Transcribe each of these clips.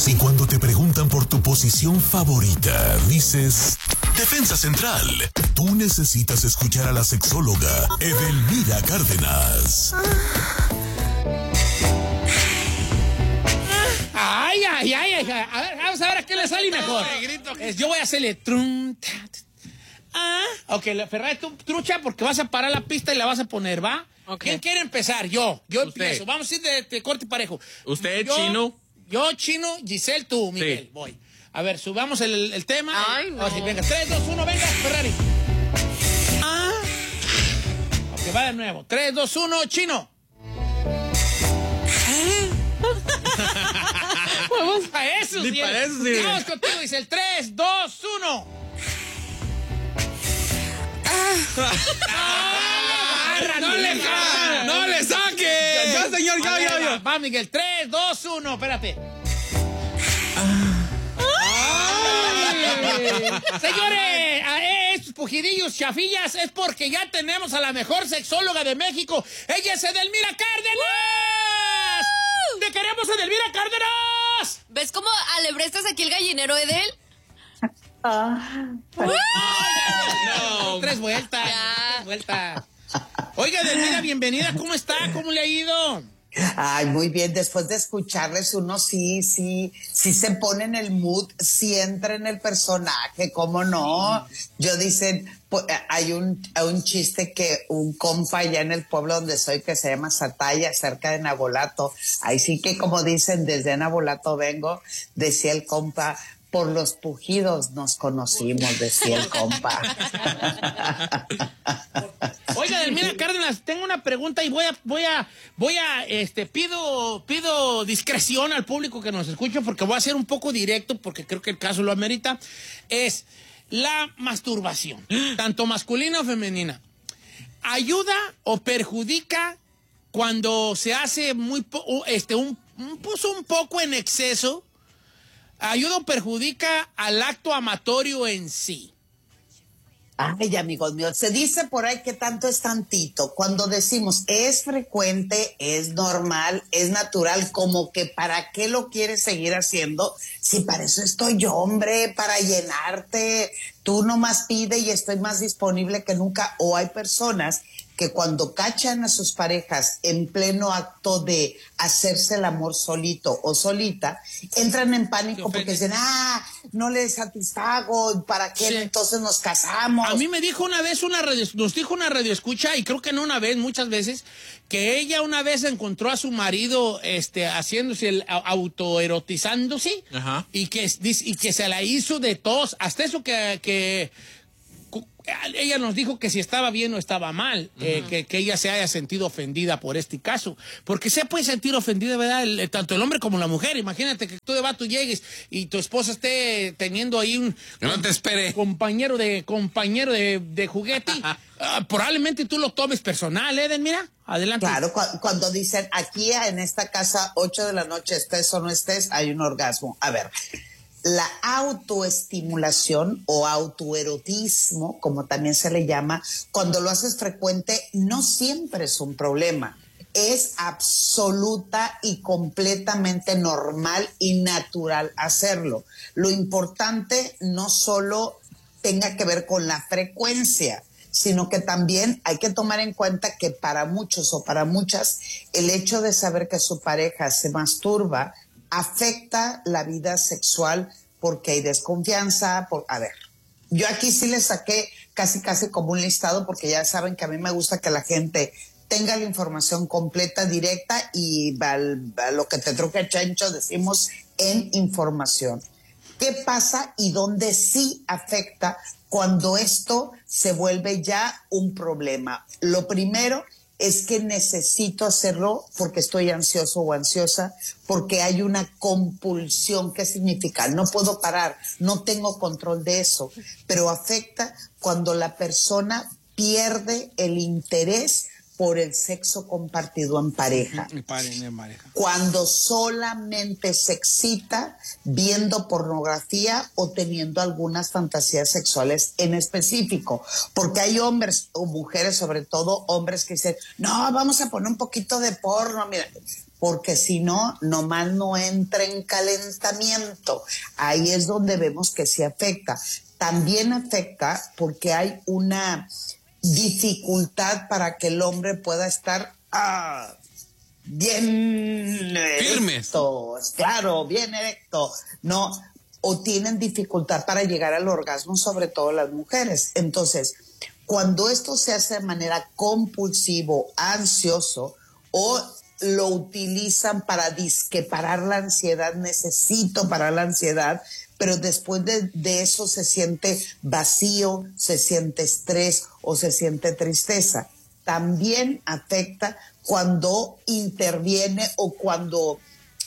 Y cuando te preguntan por tu posición favorita, dices Defensa Central. Tú necesitas escuchar a la sexóloga Edelmira Cárdenas. Ay. A ver, vamos a ver a qué le sale mejor. Yo voy a hacerle trum, ta, ta. Ok, Ferrari, tú trucha porque vas a parar la pista y la vas a poner, ¿va? Okay. ¿Quién quiere empezar? Yo empiezo. Vamos a ir de corte parejo. Usted, Chino. Yo, Chino, Giselle, tú, Miguel. Sí. Voy. A ver, subamos el tema. Ay, no. Así, venga, 3, 2, 1, venga, Ferrari. Ok, va de nuevo. 3, 2, 1, Chino. Vamos a eso. Ni para eso, sí. Vamos contigo, Giselle. 3, 2, 1. ¡No le saque! Ya, señor, ya. Va, Miguel, 3, 2, 1, espérate. Señores, estos pujidillos, chafillas, es porque ya tenemos a la mejor sexóloga de México. Ella es Edelmira Cárdenas. ¡Te queremos, Edelmira Cárdenas! ¿Ves cómo alebrestas aquí el gallinero, Edel? No. Tres vueltas. Oiga, Edelmira, bienvenida. ¿Cómo está? ¿Cómo le ha ido? Ay, muy bien. Después de escucharles, uno sí se pone en el mood, sí entra en el personaje, ¿cómo no? Yo dicen, hay un chiste que un compa allá en el pueblo donde soy que se llama Sataya, cerca de Nabolato. Ahí sí que como dicen, desde Nabolato vengo, decía el compa, por los pujidos nos conocimos, decía el compa. Oiga, Edelmira Cárdenas, tengo una pregunta y pido discreción al público que nos escucha porque voy a ser un poco directo porque creo que el caso lo amerita. Es la masturbación, tanto masculina o femenina. ¿Ayuda o perjudica cuando se hace un poco en exceso? ¿Ayuda o perjudica al acto amatorio en sí? Ay, amigos míos, se dice por ahí que tanto es tantito. Cuando decimos es frecuente, es normal, es natural, como que ¿para qué lo quieres seguir haciendo? Si para eso estoy yo, hombre, para llenarte. Tú nomás pide y estoy más disponible que nunca. O hay personas que cuando cachan a sus parejas en pleno acto de hacerse el amor solito o solita, entran en pánico porque dicen, no le satisfago, ¿para qué sí. Entonces nos casamos? A mí me dijo una vez nos dijo una radioescucha, y creo que no una vez, muchas veces, que ella una vez encontró a su marido haciéndose autoerotizándose. Ajá. Y que se la hizo de tos, hasta eso que ella nos dijo que si estaba bien o estaba mal, que ella se haya sentido ofendida por este caso. Porque se puede sentir ofendida, ¿verdad? Tanto el hombre como la mujer. Imagínate que tú de vato llegues y tu esposa esté teniendo ahí no te espere. compañero de juguete. Probablemente tú lo tomes personal, Mira, adelante. Claro, cuando dicen aquí en esta casa 8 de la noche, estés o no estés, hay un orgasmo. A ver, la autoestimulación o autoerotismo, como también se le llama, cuando lo haces frecuente, no siempre es un problema. Es absoluta y completamente normal y natural hacerlo. Lo importante no solo tenga que ver con la frecuencia, sino que también hay que tomar en cuenta que para muchos o para muchas, el hecho de saber que su pareja se masturba afecta la vida sexual porque hay desconfianza. A ver, yo aquí sí le saqué casi como un listado porque ya saben que a mí me gusta que la gente tenga la información completa, directa y a lo que te truque chancho decimos en información. ¿Qué pasa y dónde sí afecta cuando esto se vuelve ya un problema? Lo primero es que necesito hacerlo porque estoy ansioso o ansiosa, porque hay una compulsión. ¿Qué significa? No puedo parar, no tengo control de eso, pero afecta cuando la persona pierde el interés por el sexo compartido en pareja. Cuando solamente se excita viendo pornografía o teniendo algunas fantasías sexuales en específico. Porque hay hombres o mujeres, sobre todo hombres, que dicen, no, vamos a poner un poquito de porno, mira, porque si no, nomás no entra en calentamiento. Ahí es donde vemos que sí afecta. También afecta porque hay una dificultad para que el hombre pueda estar bien erecto, claro, bien erecto, no, o tienen dificultad para llegar al orgasmo, sobre todo las mujeres. Entonces, cuando esto se hace de manera compulsivo, ansioso, o lo utilizan para parar la ansiedad, necesito parar la ansiedad, pero después de eso se siente vacío, se siente estrés o se siente tristeza. También afecta cuando interviene o cuando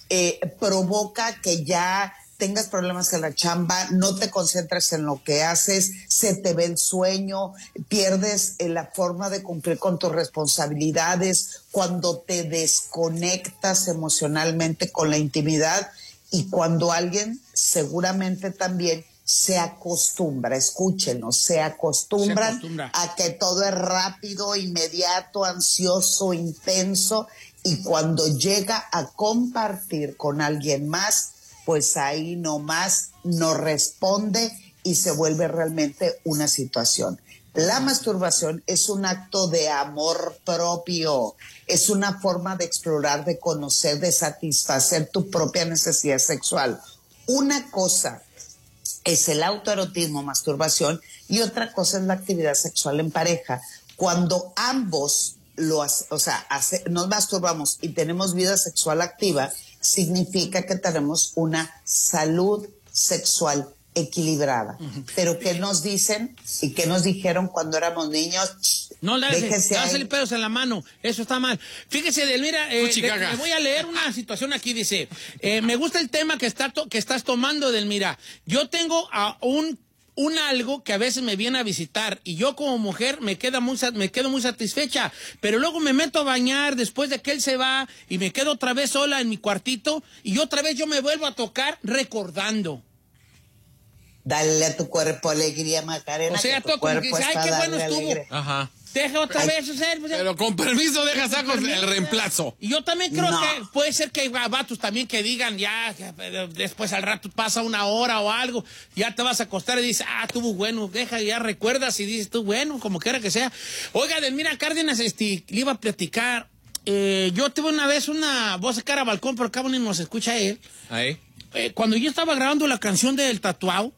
provoca que ya tengas problemas en la chamba, no te concentres en lo que haces, se te ve el sueño, pierdes la forma de cumplir con tus responsabilidades, cuando te desconectas emocionalmente con la intimidad y cuando alguien seguramente también se acostumbra, escúchenlo, se acostumbran a que todo es rápido, inmediato, ansioso, intenso, y cuando llega a compartir con alguien más, pues ahí nomás no responde y se vuelve realmente una situación. La masturbación es un acto de amor propio, es una forma de explorar, de conocer, de satisfacer tu propia necesidad sexual. Una cosa es el autoerotismo, masturbación, y otra cosa es la actividad sexual en pareja. Cuando ambos nos masturbamos y tenemos vida sexual activa, significa que tenemos una salud sexual equilibrada. Pero ¿qué nos dicen y qué nos dijeron cuando éramos niños? No, dásele pedos en la mano, eso está mal. Fíjese, Edelmira, le voy a leer una situación aquí, dice, me gusta el tema que estás tomando, Edelmira. Yo tengo a un algo que a veces me viene a visitar y yo como mujer me quedo muy satisfecha, pero luego me meto a bañar después de que él se va y me quedo otra vez sola en mi cuartito y otra vez yo me vuelvo a tocar recordando. Dale a tu cuerpo alegría, Macarena. O sea, tú como que dices, ay, qué bueno estuvo. Alegre. Ajá. Deja otra vez hacer. Pero con permiso, deja saco el reemplazo. Y yo también creo que puede ser que hay vatos también que digan, ya, después al rato pasa una hora o algo, ya te vas a acostar y dices, estuvo bueno, deja, ya recuerdas y dices, estuvo bueno, como quiera que sea. Oiga, Edelmira Cárdenas, le iba a platicar. Yo tuve una vez voy a sacar a balcón, pero acá ni nos escucha él. Ahí. Cuando yo estaba grabando la canción del Tatuao,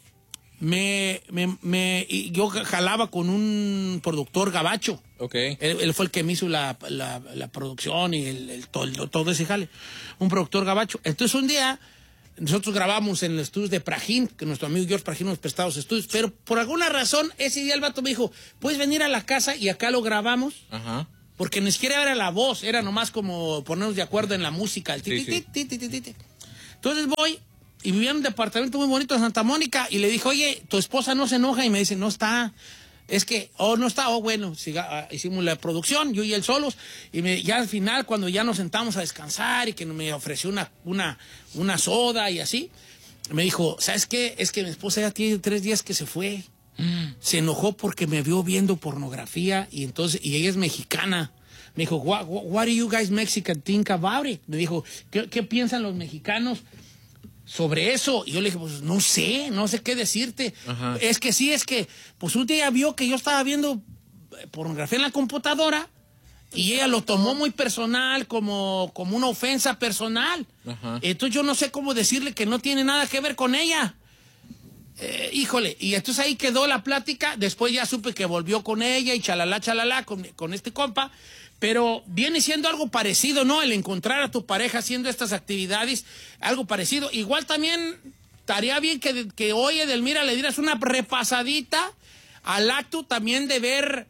yo jalaba con un productor gabacho. Okay. Él fue el que me hizo la producción y todo ese jale. Un productor gabacho. Entonces un día nosotros grabamos en el estudio de Prajín, que nuestro amigo George Prajín nos prestaba los estudios, pero por alguna razón ese día el vato me dijo, ¿puedes venir a la casa y acá lo grabamos? Ajá. Porque ni siquiera era la voz, era nomás como ponernos de acuerdo en la música. Entonces voy y vivía en un departamento muy bonito de Santa Mónica y le dije, oye, tu esposa no se enoja, y me dice, no está. Es que, no está, bueno, hicimos la producción, yo y él solos, y ya al final, cuando ya nos sentamos a descansar y que me ofreció una soda y así, me dijo, ¿sabes qué? Es que mi esposa ya tiene 3 días que se fue. Se enojó porque me vio viendo pornografía y ella es mexicana. Me dijo, what do you guys Mexican think about it? Me dijo, ¿qué piensan los mexicanos sobre eso? Y yo le dije, pues no sé qué decirte. Ajá. Es que, pues un día vio que yo estaba viendo pornografía en la computadora y ella lo tomó muy personal, como una ofensa personal. Ajá. Entonces yo no sé cómo decirle que no tiene nada que ver con ella. Híjole, y entonces ahí quedó la plática. Después ya supe que volvió con ella y chalala con este compa. Pero viene siendo algo parecido, ¿no? El encontrar a tu pareja haciendo estas actividades, algo parecido. Igual también estaría bien que hoy, Edelmira, le dieras una repasadita al acto también de ver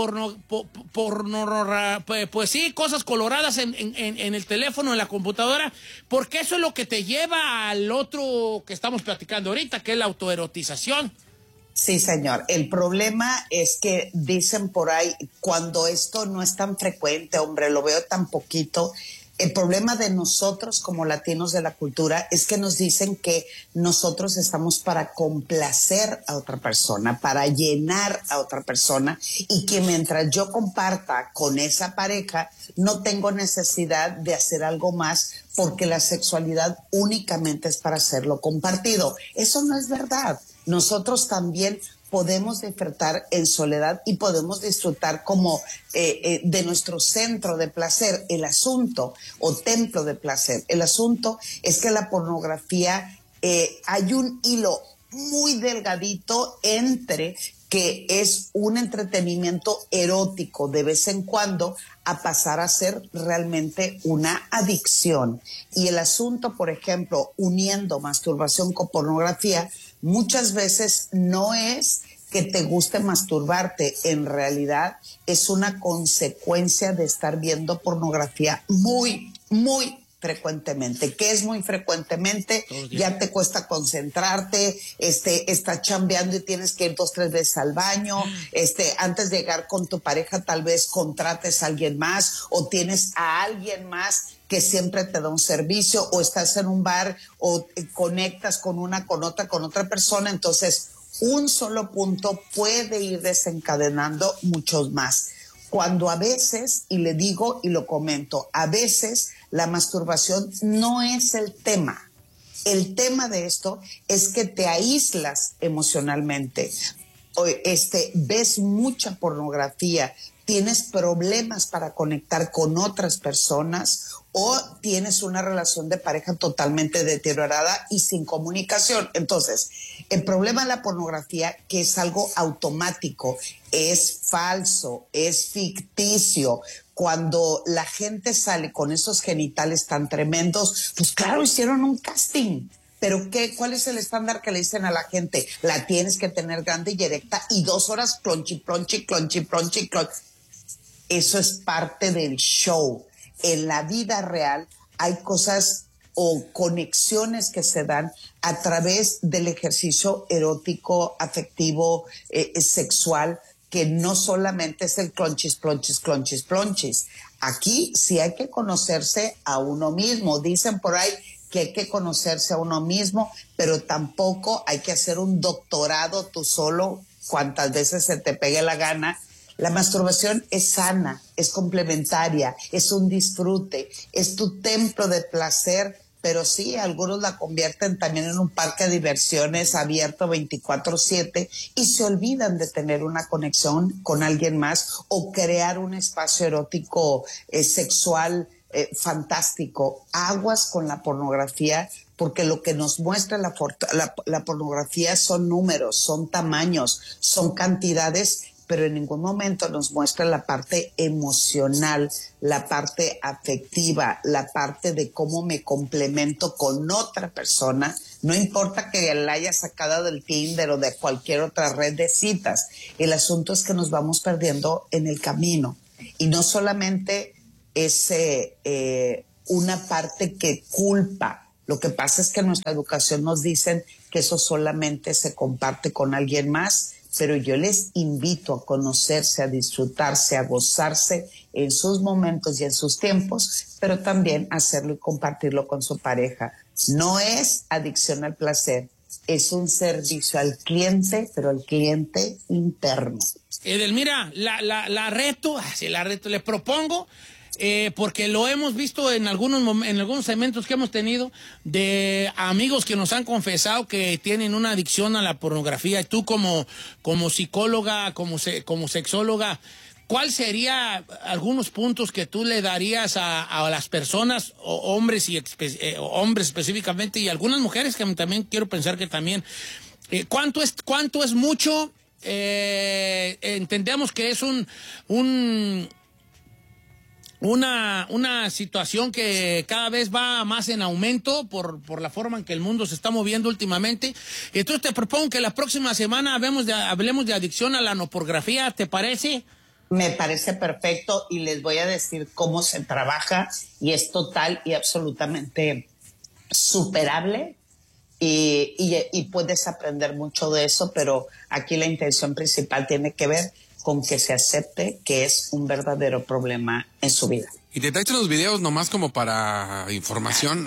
pues sí, cosas coloradas en el teléfono, en la computadora, porque eso es lo que te lleva al otro que estamos platicando ahorita, que es la autoerotización. Sí, señor. El problema es que dicen por ahí, cuando esto no es tan frecuente, hombre, lo veo tan poquito. El problema de nosotros como latinos de la cultura es que nos dicen que nosotros estamos para complacer a otra persona, para llenar a otra persona, y que mientras yo comparta con esa pareja, no tengo necesidad de hacer algo más porque la sexualidad únicamente es para hacerlo compartido. Eso no es verdad. Nosotros también podemos disfrutar en soledad y podemos disfrutar como de nuestro centro de placer. El asunto, o templo de placer, el asunto es que la pornografía, hay un hilo muy delgadito entre que es un entretenimiento erótico de vez en cuando a pasar a ser realmente una adicción. Y el asunto, por ejemplo, uniendo masturbación con pornografía, muchas veces no es que te guste masturbarte, en realidad es una consecuencia de estar viendo pornografía muy, muy frecuentemente. ¿Qué es muy frecuentemente? Ya te cuesta concentrarte, estás chambeando y tienes que ir 2, 3 veces al baño, antes de llegar con tu pareja tal vez contrates a alguien más o tienes a alguien más que siempre te da un servicio, o estás en un bar o conectas con otra persona. Entonces, un solo punto puede ir desencadenando muchos más. Cuando a veces, y le digo y lo comento, a veces la masturbación no es el tema. El tema de esto es que te aíslas emocionalmente. Ves mucha pornografía, tienes problemas para conectar con otras personas, o tienes una relación de pareja totalmente deteriorada y sin comunicación. Entonces, el problema de la pornografía, que es algo automático, es falso, es ficticio. Cuando la gente sale con esos genitales tan tremendos, pues claro, hicieron un casting. ¿Pero qué? ¿Cuál es el estándar que le dicen a la gente? La tienes que tener grande y erecta y 2 horas clonchi, clonchi, clonchi, clonchi, clonchi. Eso es parte del show. En la vida real hay cosas o conexiones que se dan a través del ejercicio erótico, afectivo, sexual, que no solamente es el clonchis, clonchis, clonchis, clonchis. Aquí sí hay que conocerse a uno mismo. Dicen por ahí que hay que conocerse a uno mismo, pero tampoco hay que hacer un doctorado tú solo cuantas veces se te pegue la gana. La masturbación es sana, es complementaria, es un disfrute, es tu templo de placer, pero sí, algunos la convierten también en un parque de diversiones abierto 24/7 y se olvidan de tener una conexión con alguien más o crear un espacio erótico sexual fantástico. Aguas con la pornografía, porque lo que nos muestra la pornografía son números, son tamaños, son cantidades, pero en ningún momento nos muestra la parte emocional, la parte afectiva, la parte de cómo me complemento con otra persona. No importa que la haya sacado del Tinder o de cualquier otra red de citas. El asunto es que nos vamos perdiendo en el camino. Y no solamente es una parte que culpa. Lo que pasa es que en nuestra educación nos dicen que eso solamente se comparte con alguien más, pero yo les invito a conocerse, a disfrutarse, a gozarse en sus momentos y en sus tiempos, pero también hacerlo y compartirlo con su pareja. No es adicción al placer, es un servicio al cliente, pero al cliente interno. Edelmira, la reto, le propongo, porque lo hemos visto en algunos segmentos que hemos tenido de amigos que nos han confesado que tienen una adicción a la pornografía. Y tú como psicóloga, como sexóloga, ¿cuál sería algunos puntos que tú le darías a las personas, o hombres hombres específicamente, y algunas mujeres que también quiero pensar que también, cuánto es mucho? Entendemos que es una situación que cada vez va más en aumento por la forma en que el mundo se está moviendo últimamente. Entonces te propongo que la próxima semana hablemos de adicción a la pornografía, ¿te parece? Me parece perfecto y les voy a decir cómo se trabaja y es total y absolutamente superable y puedes aprender mucho de eso, pero aquí la intención principal tiene que ver con que se acepte que es un verdadero problema en su vida. ¿Y te traes unos videos nomás como para información?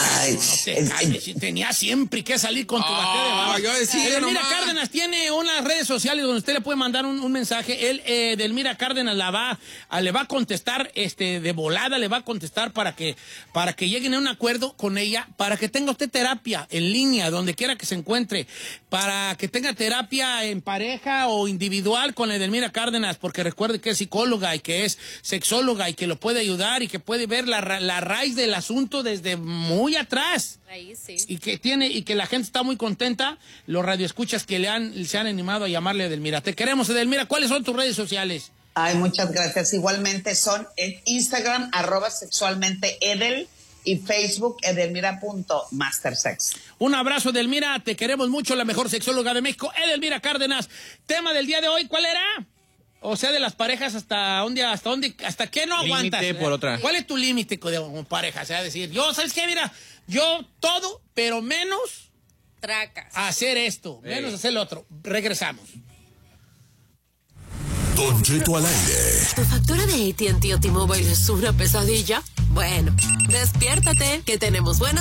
Tenía siempre que salir con tu batalla de baba. Yo decía Edelmira Cárdenas tiene unas redes sociales donde usted le puede mandar un mensaje. Edelmira Cárdenas le va a contestar de volada, le va a contestar para que lleguen a un acuerdo con ella, para que tenga usted terapia en línea, donde quiera que se encuentre, para que tenga terapia en pareja o individual con Edelmira Cárdenas, porque recuerde que es psicóloga y que es sexóloga y que lo puede ayudar y que puede ver la raíz del asunto desde muy atrás. Ahí sí. Y que la gente está muy contenta, los radioescuchas que se han animado a llamarle a Edelmira. Te queremos, Edelmira. ¿Cuáles son tus redes sociales? Ay, muchas gracias. Igualmente son en Instagram, @sexualmenteedel, y Facebook, edelmira.mastersex. Un abrazo, Edelmira. Te queremos mucho, la mejor sexóloga de México, Edelmira Cárdenas. Tema del día de hoy, ¿cuál era? O sea, de las parejas, ¿hasta qué no aguantas? Límite por otra. ¿Cuál es tu límite con pareja? O sea, decir, ¿sabes qué? Mira, yo todo, pero menos Tracas. hacer esto, menos hacer lo otro. Regresamos. Don Cheto al aire. ¿Tu factura de AT&T o T-Mobile es una pesadilla? Bueno, despiértate, que tenemos buenas